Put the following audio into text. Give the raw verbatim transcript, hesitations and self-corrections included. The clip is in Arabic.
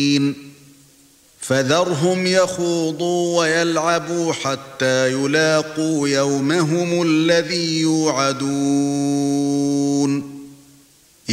الرجيم فذرهم يخوضوا ويلعبوا حتى يلاقوا يومهم الذي يوعدون